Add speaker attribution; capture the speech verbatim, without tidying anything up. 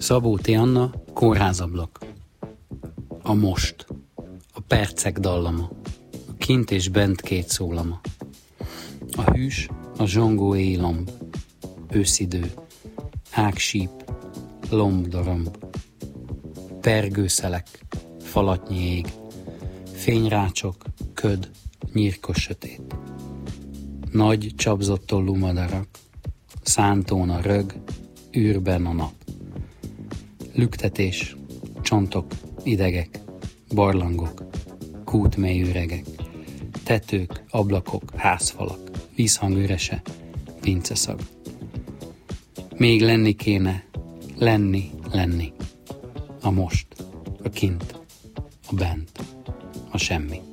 Speaker 1: Szabóti Anna, kórházablak. A most. A percek dallama. A kint és bent két szólama. A hűs, a zsongó éjlomb. Őszidő. Ágsíp. Lombdaromb. Pergőszelek. Falatnyi ég. Fényrácsok. Köd. Nyírkos sötét. Nagy csapzott tollú madarak. Szántón a rög. Űrben a nap. Lüktetés, csontok, idegek, barlangok, kútmély üregek, tetők, ablakok, házfalak, vízhang ürese, pinceszag. Még lenni kéne, lenni, lenni. A most, a kint, a bent, a semmi.